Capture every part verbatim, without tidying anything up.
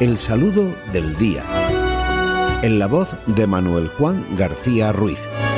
El saludo del día. En la voz de Manuel Juan García Ruiz.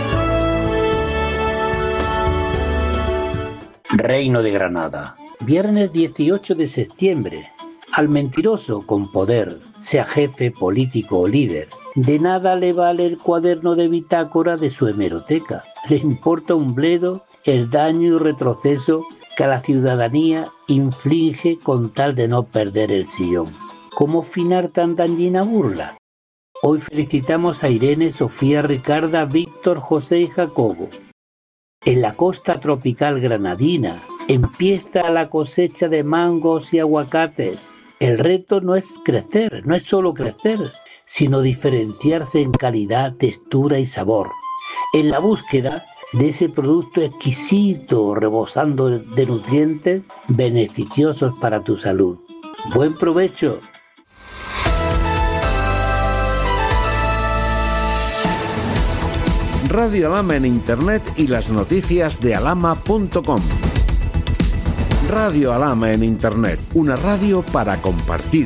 Reino de Granada. Viernes dieciocho de septiembre. Al mentiroso con poder, sea jefe, político o líder, de nada le vale el cuaderno de bitácora de su hemeroteca. Le importa un bledo el daño y retroceso que a la ciudadanía inflige con tal de no perder el sillón. ¿Cómo finar tan dañina burla? Hoy felicitamos a Irene, Sofía, Ricarda, Víctor, José y Jacobo. En la costa tropical granadina empieza la cosecha de mangos y aguacates. El reto no es crecer, no es solo crecer, sino diferenciarse en calidad, textura y sabor. En la búsqueda de ese producto exquisito, rebosando de nutrientes beneficiosos para tu salud. ¡Buen provecho! Radio Alhama en Internet y las noticias de alhama punto com. Radio Alhama en Internet, una radio para compartir.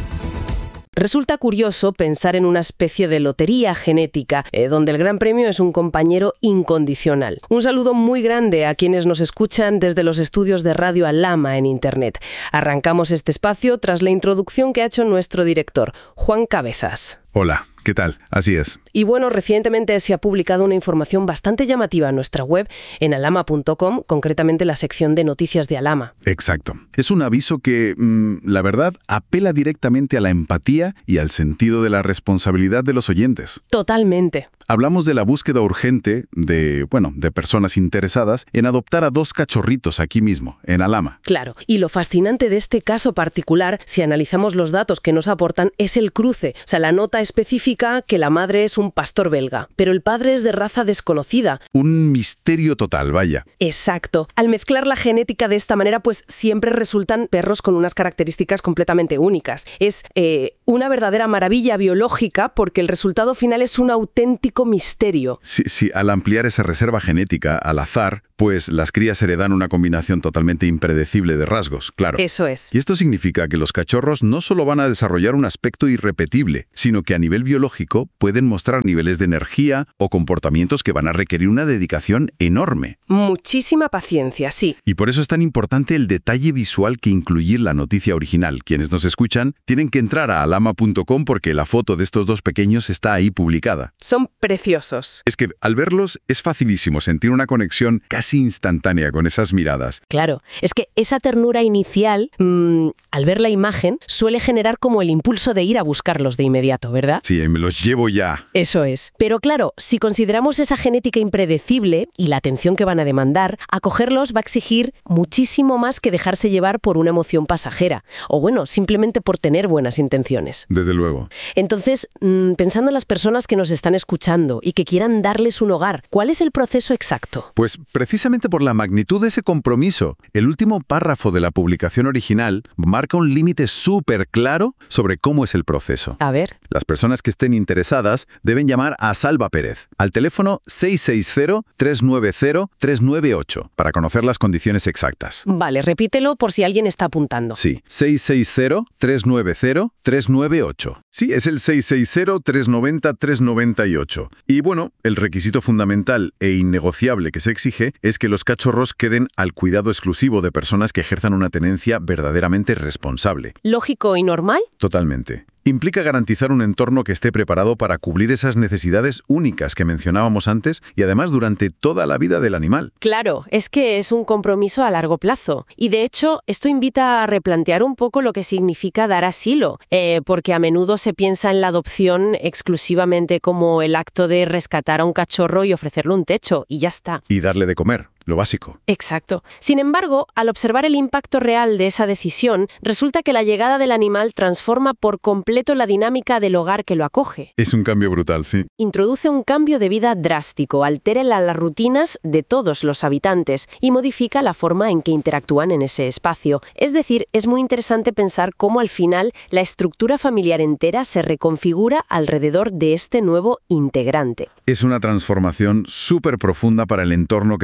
Resulta curioso pensar en una especie de lotería genética, eh, donde el gran premio es un compañero incondicional. Un saludo muy grande a quienes nos escuchan desde los estudios de Radio Alhama en Internet. Arrancamos este espacio tras la introducción que ha hecho nuestro director, Juan Cabezas. Hola, ¿qué tal? Así es. Y bueno, recientemente se ha publicado una información bastante llamativa en nuestra web, en alhama punto com, concretamente la sección de noticias de Alhama. Exacto. Es un aviso que, mmm, la verdad, apela directamente a la empatía y al sentido de la responsabilidad de los oyentes. Totalmente. Hablamos de la búsqueda urgente de, bueno, de personas interesadas en adoptar a dos cachorritos aquí mismo, en Alhama. Claro, y lo fascinante de este caso particular, si analizamos los datos que nos aportan, es el cruce. O sea, la nota especifica que la madre es un pastor belga, pero el padre es de raza desconocida. Un misterio total, vaya. Exacto. Al mezclar la genética de esta manera, pues siempre resultan perros con unas características completamente únicas. Es eh, una verdadera maravilla biológica porque el resultado final es un auténtico misterio. Sí, sí, al ampliar esa reserva genética al azar, pues las crías heredan una combinación totalmente impredecible de rasgos, claro. Eso es. Y esto significa que los cachorros no solo van a desarrollar un aspecto irrepetible, sino que a nivel biológico pueden mostrar niveles de energía o comportamientos que van a requerir una dedicación enorme. Muchísima paciencia, sí. Y por eso es tan importante el detalle visual que incluir la noticia original. Quienes nos escuchan tienen que entrar a alhama punto com porque la foto de estos dos pequeños está ahí publicada. Son preciosos. Es que al verlos es facilísimo sentir una conexión casi instantánea con esas miradas. Claro, es que esa ternura inicial, mmm, al ver la imagen, suele generar como el impulso de ir a buscarlos de inmediato, ¿verdad? Sí, me los llevo ya. Eso es. Pero claro, si consideramos esa genética impredecible y la atención que van a demandar, acogerlos va a exigir muchísimo más que dejarse llevar por una emoción pasajera, o bueno, simplemente por tener buenas intenciones. Desde luego. Entonces, mmm, pensando en las personas que nos están escuchando y que quieran darles un hogar, ¿cuál es el proceso exacto? Pues precisamente por la magnitud de ese compromiso, el último párrafo de la publicación original marca un límite súper claro sobre cómo es el proceso. A ver. Las personas que estén interesadas deben llamar a Salva Pérez al teléfono seis seis cero, tres nueve cero, tres nueve ocho para conocer las condiciones exactas. Vale, repítelo por si alguien está apuntando. Sí, seis seis cero, tres nueve cero, tres nueve ocho. Sí, es el seis seis cero, tres nueve cero, tres nueve ocho. Y bueno, el requisito fundamental e innegociable que se exige es que los cachorros queden al cuidado exclusivo de personas que ejerzan una tenencia verdaderamente responsable. ¿Lógico y normal? Totalmente. Implica garantizar un entorno que esté preparado para cubrir esas necesidades únicas que mencionábamos antes y además durante toda la vida del animal. Claro, es que es un compromiso a largo plazo. Y de hecho, esto invita a replantear un poco lo que significa dar asilo, eh, porque a menudo se piensa en la adopción exclusivamente como el acto de rescatar a un cachorro y ofrecerle un techo, y ya está. Y darle de comer. Lo básico. Exacto. Sin embargo, al observar el impacto real de esa decisión, resulta que la llegada del animal transforma por completo la dinámica del hogar que lo acoge. Es un cambio brutal, sí. Introduce un cambio de vida drástico, altera las rutinas de todos los habitantes y modifica la forma en que interactúan en ese espacio. Es decir, es muy interesante pensar cómo al final la estructura familiar entera se reconfigura alrededor de este nuevo integrante. Es una transformación súper profunda para el entorno que decide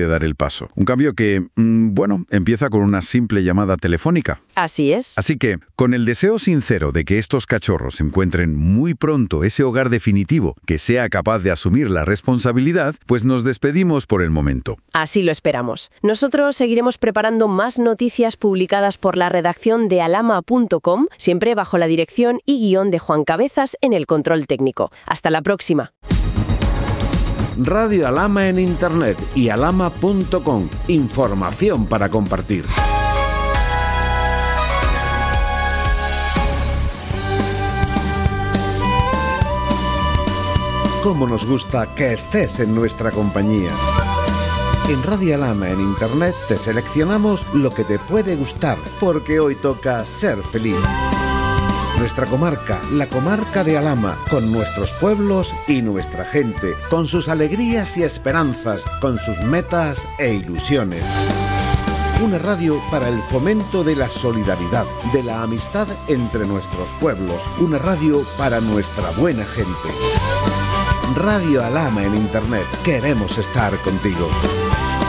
dar el paso. Un cambio que, mmm, bueno, empieza con una simple llamada telefónica. Así es. Así que, con el deseo sincero de que estos cachorros encuentren muy pronto ese hogar definitivo que sea capaz de asumir la responsabilidad, pues nos despedimos por el momento. Así lo esperamos. Nosotros seguiremos preparando más noticias publicadas por la redacción de alama punto com, siempre bajo la dirección y guión de Juan Cabezas en el control técnico. Hasta la próxima. Radio Alama en Internet y alama punto com. Información para compartir. Cómo nos gusta que estés en nuestra compañía. En Radio Alama en Internet te seleccionamos lo que te puede gustar, porque hoy toca ser feliz. Nuestra comarca, la comarca de Alhama, con nuestros pueblos y nuestra gente, con sus alegrías y esperanzas, con sus metas e ilusiones. Una radio para el fomento de la solidaridad, de la amistad entre nuestros pueblos. Una radio para nuestra buena gente. Radio Alhama en Internet. Queremos estar contigo.